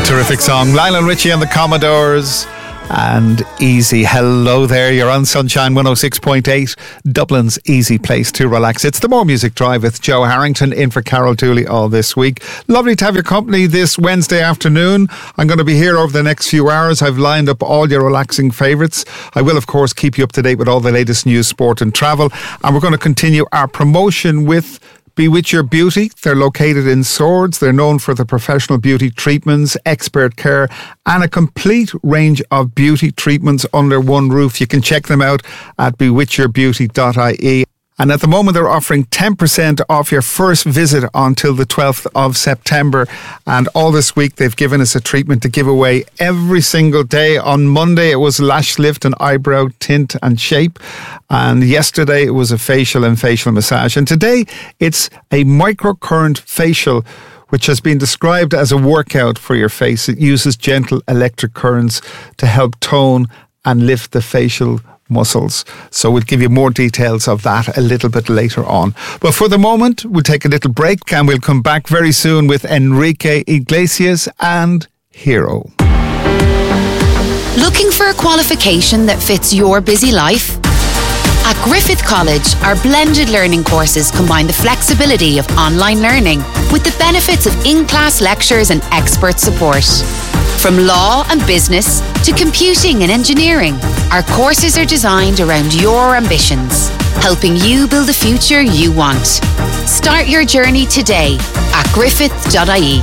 Terrific song. Lionel Richie and the Commodores and Easy. Hello there, you're on Sunshine 106.8, Dublin's easy place to relax. It's the More Music Drive with Joe Harrington in for Carol Dooley all this week. Lovely to have your company this Wednesday afternoon. I'm going to be here over the next few hours. I've lined up all your relaxing favourites. I will, of course, keep you up to date with all the latest news, sport and travel. And we're going to continue our promotion with Bewitch Your Beauty. They're located in Swords. They're known for the professional beauty treatments, expert care, and a complete range of beauty treatments under one roof. You can check them out at bewitchyourbeauty.ie. And at the moment, they're offering 10% off your first visit until the 12th of September. And all this week, they've given us a treatment to give away every single day. On Monday, it was lash lift and eyebrow tint and shape. And yesterday, it was a facial and facial massage. And today, it's a microcurrent facial, which has been described as a workout for your face. It uses gentle electric currents to help tone and lift the facial muscles. So we'll give you more details of that a little bit later on. But for the moment, we'll take a little break and we'll come back very soon with Enrique Iglesias and Hero. Looking for a qualification that fits your busy life? At Griffith College, our blended learning courses combine the flexibility of online learning with the benefits of in-class lectures and expert support. From law and business to computing and engineering, our courses are designed around your ambitions, helping you build the future you want. Start your journey today at griffith.ie.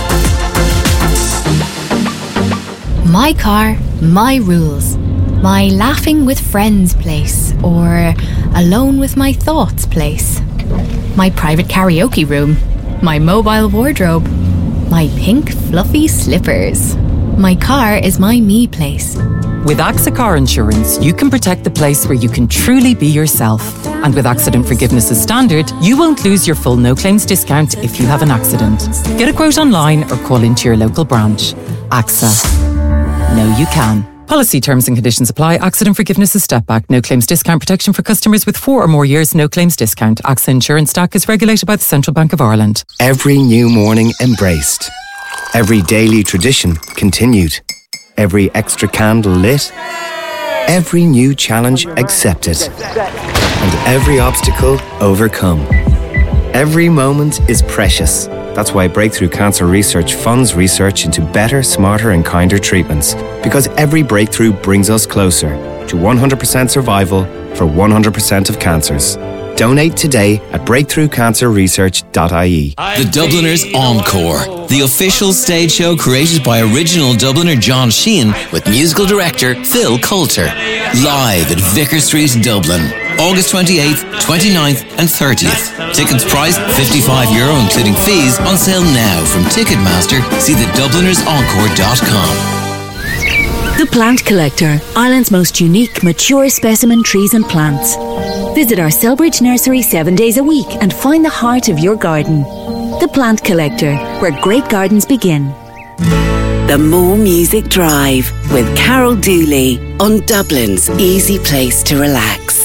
My car, my rules. My laughing with friends place, or alone with my thoughts place. My private karaoke room. My mobile wardrobe. My pink fluffy slippers. My car is my me place. With AXA Car Insurance, you can protect the place where you can truly be yourself. And with accident forgiveness as standard, you won't lose your full no-claims discount if you have an accident. Get a quote online or call into your local branch. AXA. Know you can. Policy terms and conditions apply. Accident forgiveness is step back. No claims discount protection for customers with 4 or more years. No claims discount. AXA Insurance Stack is regulated by the Central Bank of Ireland. Every new morning embraced. Every daily tradition continued. Every extra candle lit. Every new challenge accepted. And every obstacle overcome. Every moment is precious. That's why Breakthrough Cancer Research funds research into better, smarter and kinder treatments. Because every breakthrough brings us closer to 100% survival for 100% of cancers. Donate today at breakthroughcancerresearch.ie. The Dubliners Encore, the official stage show created by original Dubliner John Sheehan with musical director Phil Coulter. Live at Vicar Street, Dublin. August 28th, 29th and 30th. Tickets priced €55 including fees. On sale now from Ticketmaster. See thedublinersencore.com. The Plant Collector, Ireland's most unique mature specimen trees and plants. Visit our Selbridge nursery 7 days a week and find the heart of your garden. The Plant Collector, where great gardens begin. The More Music Drive with Carol Dooley on Dublin's easy place to relax.